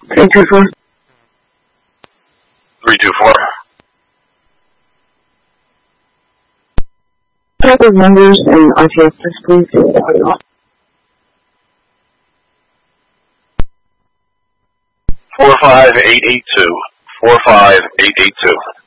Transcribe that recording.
324. 324. Type of numbers and RTS, please. 45882. 45882.